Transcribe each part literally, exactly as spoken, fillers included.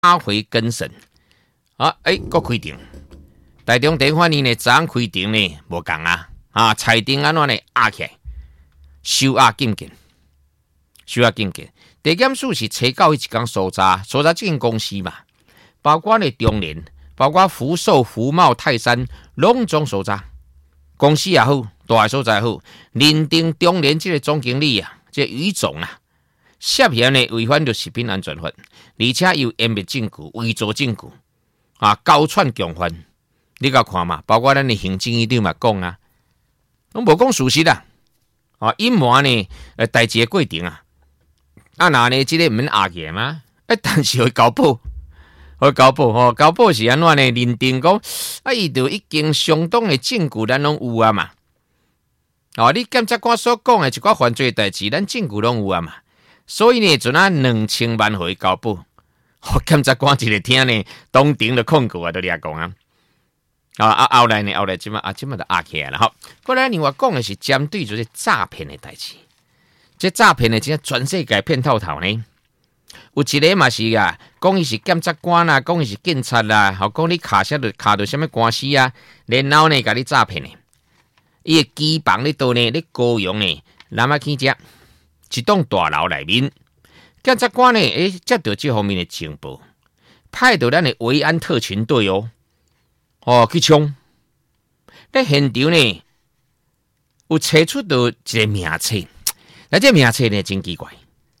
打回根神。啊，哎，搁开庭。台中地法院呢，昨昏开庭呢，无共啊，啊，裁定安怎呢？压起来，收押禁见，收押禁见。地检署是查到伊一间所查，所查这间公司嘛，包括呢中联，包括福寿、福茂、泰山，拢总所查。公司也好，大所在好，认定中联这个总经理啊，这个余总啊，涉嫌呢违反着食品安全法，而且有掩灭证据、伪造证据。啊，高串强犯，你甲看嘛？包括咱的行政院长嘛讲啊，拢无讲事实啦。啊，隐瞒呢，呃，代志的过程啊，啊，那呢，即、这个毋免压起来嘛？哎，但是会交保，会交保吼，交保是安怎呢？认定讲，啊，伊就已经相当的证据，咱拢有啊嘛。哦，你检察官所讲的一寡犯罪代志，咱证据拢有啊嘛。所以呢，阵啊两千万互伊交保。哦，检察官一个听呢，当庭的控告啊，都掠讲啊，啊啊后来呢，后来即马啊，即马就压起来了哈。过来另外讲的是针对就是诈骗的代志，这诈骗的真全世界骗透透呢。有一个嘛是啊，讲伊是检察官啦，讲伊是警察啦，好讲你卡下着卡着什么官司啊，然后呢，甲你诈骗呢，伊的机房咧倒呢，咧高雄呢，南亚去只一栋大楼内面。检察官呢？诶，接到这方面的情报，派到咱的维安特勤队哦，哦去冲。在现场呢，有查出到一个名册，那这名册呢真奇怪。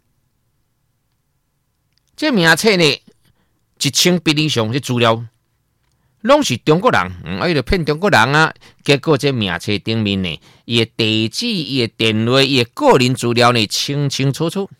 这名册呢，一千笔以上的资料，拢是中国人，嗯，啊，伊就骗中国人啊。结果这名册顶面呢，伊的地址、伊的电话、伊的个人资料呢，清清楚楚。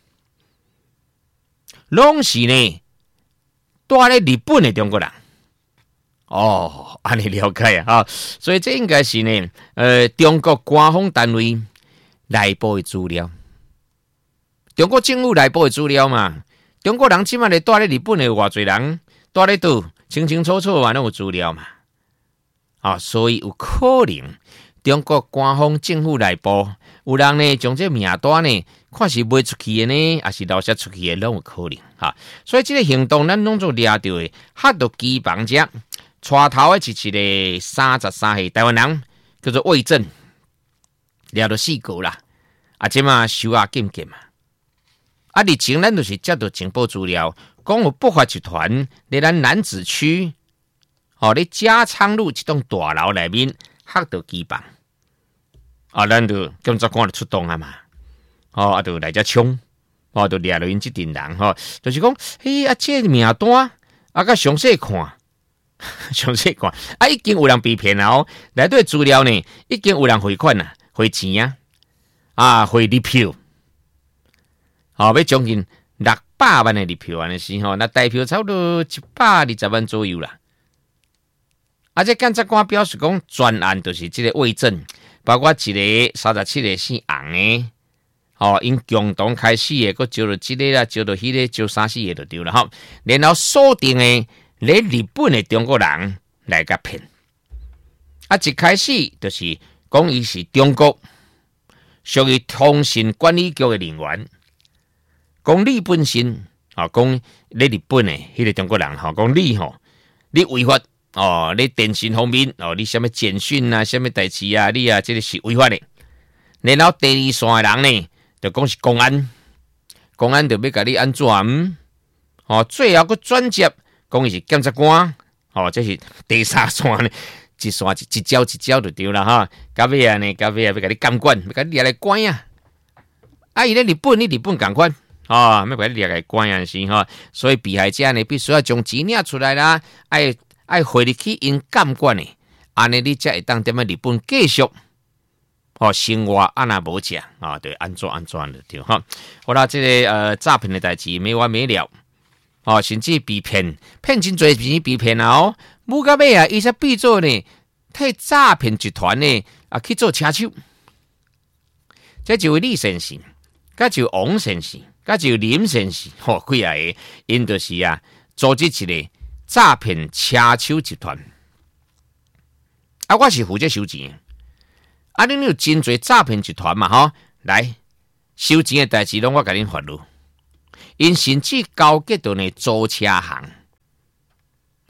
拢是呢，住咧日本的中国人。哦，安尼了解啊，哈，所以这应该是呢，呃，中国官方单位内部的资料，中国政府内部的资料嘛。中国人即马咧住咧日本的偌侪人，住咧倒清清楚楚嘛，拢有资料嘛。啊、哦，所以有可能中国官方政府内部有人呢，将这名单呢。看是卖出去的呢，还是留下出去的，拢有可能哈。所以这个行动，咱拢做掠到的，吓到机房者，带头的是一个三十三岁台湾人，叫做魏正，掠到四个啦。啊，即嘛收押禁见嘛。啊，日前咱就是接到情报资料，讲有不法集团在咱楠梓区，哦，咧嘉昌路一栋大楼内面吓到机房。啊，咱就检察官就出动啊嘛。哦，啊，就来遮冲，哦，就掠落因即阵人，吼、哦，就是讲，嘿，啊，这名单，啊，甲详细看，详细看，啊，已经有人被骗了哦，内底资料呢，已经有人汇款啦，汇钱啊，啊，汇日票，哦，要将近六百万的日票安尼是吼，那代票差不多一百二十万左右啦。啊，这检察官表示讲，专案就是这个伪证，包括一个三十七个姓洪的。哦，因共同开始的，佮招到这个啦，招到迄个，招三四个就对了哈。然后锁定的来日本的中国人来甲骗。啊，一开始就是讲伊是中国属于通信管理局的人员，讲你本身啊，讲你日本的迄个中国人哈，讲你吼，你违法哦，你电信方面哦，你什么简讯啊，什么代志啊，你啊，这个是违法的。然后第二线的人呢？就讲是公安，公安就要甲你安怎？哦，最后个转接讲伊是检察官，哦，这是第三线呢，一线一一招一招就对了哈。到尾啊呢，到尾啊要甲你监管，要甲你抓来关啊。啊，伊咧日本，你日本共款，哦，要甲你抓来关啊是哈。所以被害者呢，必须要将钱领出来啦，爱爱汇入去因监管的，安尼你才会当踮咧日本继续。哦，生活安那无食啊，对，安怎安怎就对哈。好啦，这个呃诈骗的代志没完没了，哦，甚至被骗，骗真侪钱被骗啊哦，母到尾啊，伊才变做呢，替诈骗集团呢啊去做车手。这就李先生，甲就王先生，甲就林先生，吼、哦，几啊个，因就是啊，组织一个诈骗车手集团。啊，我是负责收钱。啊，恁有真侪诈骗集团嘛？吼，来收钱的代志，拢我甲恁发落。因甚至交结到呢租车行，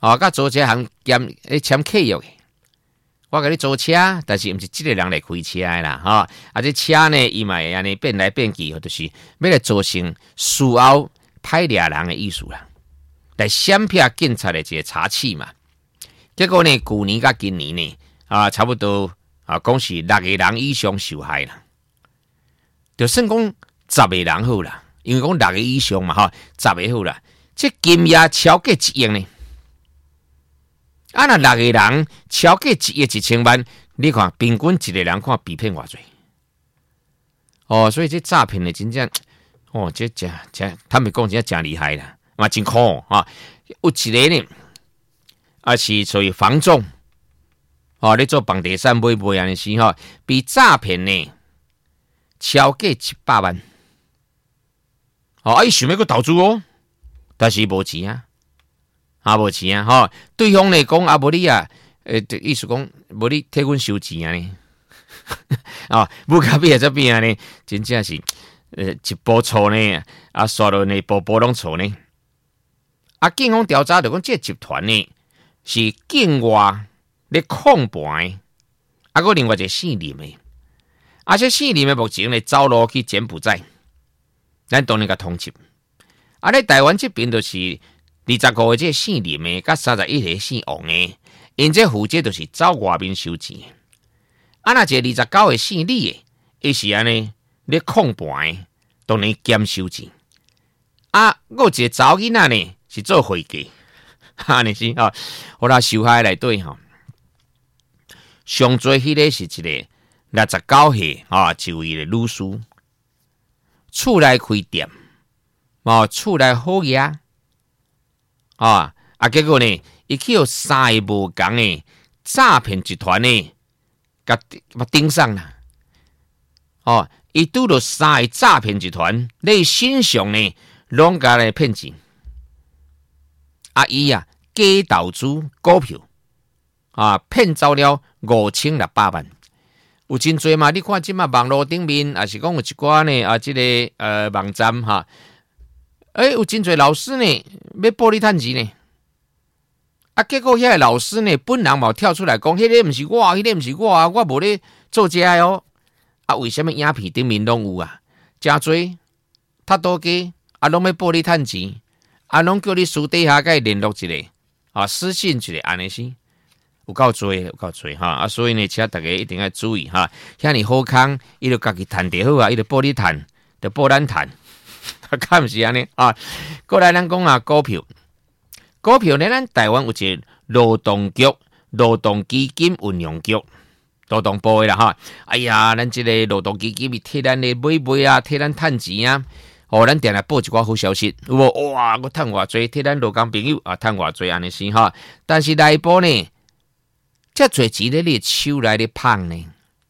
哦，甲租车行兼咧签契约的。我甲你租车，但是毋是即个人来开车的啦，吼、哦！啊，这车呢，伊嘛会安尼变来变去，就是要来造成事后歹掠人的意思啦，来闪避警察的一个查缉嘛。结果呢，去年甲今年呢，啊，差不多啊，讲是六个人以上受害啦，就算讲十个人好啦，因为讲六个以上嘛，吼，十个好啦，这金额超过一亿呢。啊，那六个人超过一亿一千万，你看平均一个人看被骗偌济哦，所以这诈骗的真正哦，这这这，他们讲真正厉害啦，嘛真苦啊！有一个呢，啊是属于房仲哦，你做房地产买卖安尼是吼，被诈骗呢超过七百万哦，啊伊想要去投资哦，但是无钱啊。啊，无钱啊！吼，对方来讲啊，无你啊，诶、呃，意思讲无你替阮收钱啊呢？哦，不卡比啊这边啊呢，真正是呃一波错呢，啊，刷落呢波波拢错呢。啊，警方调查就讲，这集团呢是境外咧控盘，啊，个另外一个姓林的，啊，这姓林的目前呢走路去柬埔寨，咱当然甲通缉。啊，咧台湾这边就是。二十五个这姓林的，甲三十一个姓王的，因这负责就是走外面收钱。啊，那这二十九个姓李的，伊是安尼咧控盘，当然兼收钱。啊，我一个查某囡仔呢是做会计，安尼是啊，我啦受害内底吼，上最迄个是一个六十九岁啊，一位的女士，厝内开店，哦，厝内好嘢。啊啊！结果呢，伊去有三个无共的诈骗集团呢，甲甲盯上啦。哦，伊拄到三个诈骗集团，咧身上呢，拢甲来骗钱。啊，伊啊，假投资股票，啊，骗走了五千六百万。有真侪嘛？你看即嘛网络顶面，也是讲有一寡呢啊，即、这个呃网站哈。诶、欸，有真侪老师呢，要报你趁钱呢。啊，结果遐个老师呢，本人嘛跳出来讲，迄、那个毋是我，迄、那个毋是我啊，我无咧做这个哦。啊，为什么影片顶面拢有啊？真侪，他多家啊，拢要报你趁钱，啊，拢叫你私底下甲伊联络一个，啊，私信一个，安尼是有够多，有够多哈。啊，所以呢，请大家一定要注意哈。遐尼好康，伊就家己趁得好啊，伊就报你趁，就报咱趁。看毋是安尼啊！过来咱讲啊，股票，股票呢，咱台湾有一个劳动局、劳动基金运用局、劳动部的啦哈。哎呀，咱这个劳动基金替咱的买卖啊，替咱趁钱啊，哦，咱定来报一寡好消息，有无？哇，我趁偌济，替咱劳工朋友啊，趁偌济安尼是哈。但是内部呢，遮侪钱咧，你手来咧捧呢？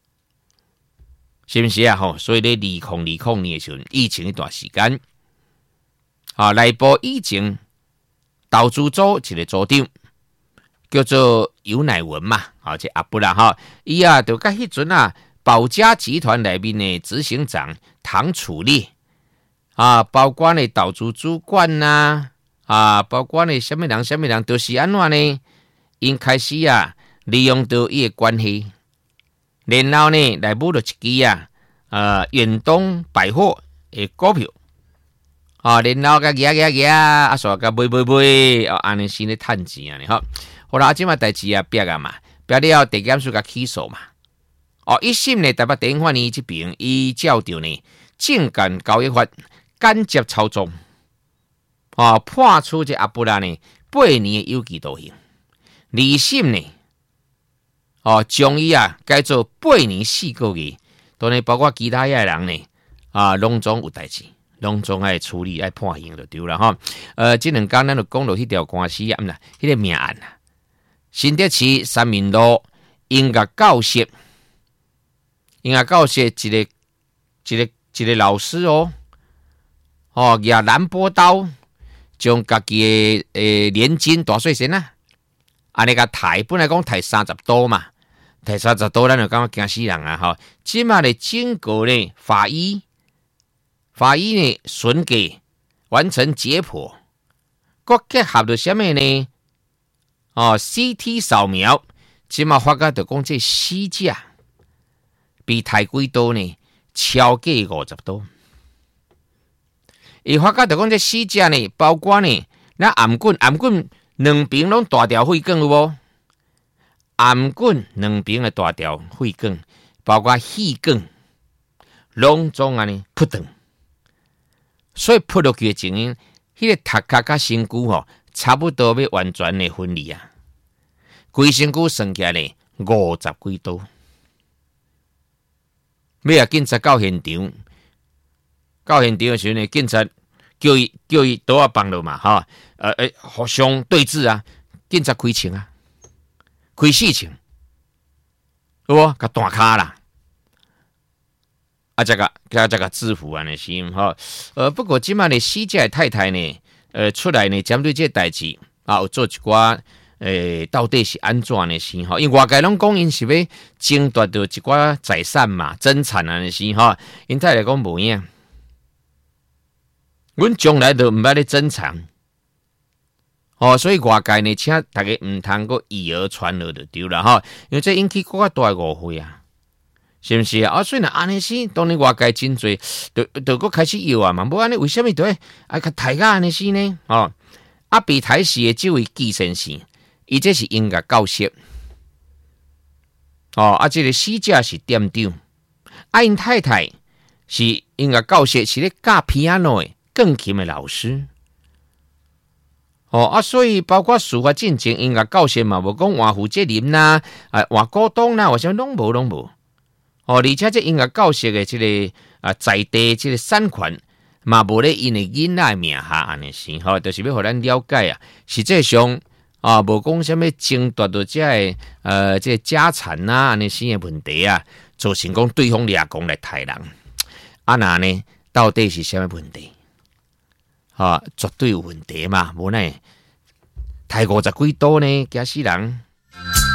是不是啊？吼，所以咧，二零二零年的时候，疫情一段时间。啊，内部以前投资组一个组长叫做尤乃文嘛，啊，这阿布啦哈，伊啊就甲迄阵啊保家集团内面的执行长唐楚烈啊，包括呢投资主管呐啊，包括呢什么人什么人，都是安怎呢？因开始啊利用到伊的关系，然后呢来买了一支啊呃远东百货的股票。啊，然后甲举举举，啊，煞甲买买买，哦，安尼先咧趁钱啊，你好，好啦，即马代志啊，逼啊嘛，逼了地检署甲起诉嘛，哦，一审呢，台北地检法院这边依照着呢证券交易法间接操纵，哦，判处这阿布拉呢八年的有期徒刑，二审呢，哦，将伊啊改做八年四个月，当然包括其他遐人呢，啊，拢总有代志。拢总爱处理爱判刑就对了哈。呃，这两天咱就讲到迄条官司啊，唔啦，迄个命案啊，新德市三民路音乐教室，音乐教室一个一个一个老师哦，哦，拿蓝波刀将家己的诶年金大细身啊，安尼个抬，本来讲抬三十多嘛，抬三十多，咱就感觉惊死人啊！哈，即马的经过呢法医。法医呢，审计完成解剖，佮结合着什么呢？ 哦 C T 扫描，即嘛发觉就讲这死者比抬几刀呢，超过五十刀。伊发觉就讲这死者呢，包括呢，咱颔棍颔棍两边拢大条血管有无？颔棍两边的大条血管，包括气管，拢总安尼扑断。所以扑落去的情形，迄、那个头壳甲身躯吼，差不多要完全的分离啊！规身躯算起来呢，五十几刀。要啊，警察到现场，到现场的时候呢，警察叫伊叫伊刀啊放落嘛，哈，呃呃，互相对峙啊，警察开枪啊，开四枪，有无？甲断骹啦。啊，这个，加这个制服啊，那是哈。呃，不过今麦的死者的太太呢，呃，出来呢，针对这代志啊，有做一寡，诶、呃，到底是安怎呢？是哈？因为外界拢讲因是要争夺到一寡财产嘛，争产啊，那是哈。因太太讲无影，阮从来都毋捌咧争产。哦，所以外界呢，请大家毋通个以讹传讹就对了哈，因为这引起更加大的误会啊。是不是啊？啊，所以呢，安尼是当然外界真侪，就就个开始摇啊嘛。无安尼，为什么对啊？甲抬个安尼是呢？哦，啊，被抬死的这位季先生，伊这是音乐教室。哦，啊，这个死者是店长，啊，因太太是音乐教室是咧教 piano 的钢琴的老师。哦啊，所以包括司法进程，音乐教室嘛，无讲换负责任啦，啊，换股东啦，或者拢无拢无。哦，而且这音乐教室的这个啊在地这个产权嘛，无咧因的囡仔名下安尼是，吼、哦，就是要互咱了解啊。实际上啊，无讲什么争夺到这个呃这个家产啊安尼些的问题啊，造成讲对方俩讲来杀人，啊那呢到底是什么问题？啊，绝对有问题嘛，无呢，杀五十几刀呢，惊死人。